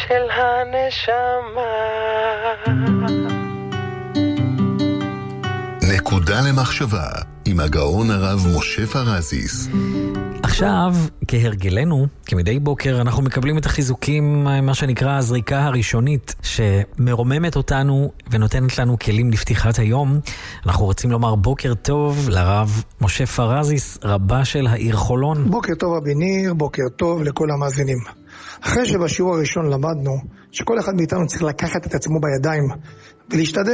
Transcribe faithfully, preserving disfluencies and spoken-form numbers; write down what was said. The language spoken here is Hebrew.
של הנשמה. נקודה למחשבה עם הגאון הרב משה פרזיס. עכשיו, כהרגלנו, כמדי בוקר, אנחנו מקבלים את החיזוקים, מה שנקרא הזריקה הראשונית, שמרוממת אותנו ונותנת לנו כלים לפתיחת היום. אנחנו רוצים לומר בוקר טוב לרב משה פרזיס, רבה של העיר חולון. בוקר טוב רבי ניר, בוקר טוב לכל המאזינים. אחרי שבשיעור הראשון למדנו שכל אחד מאיתנו צריך לקחת את עצמו בידיים ולהשתדל